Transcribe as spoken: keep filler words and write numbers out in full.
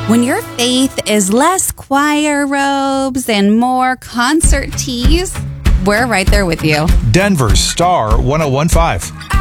When your faith is less choir robes and more concert tees, we're right there with you. Denver's Star one oh one point five.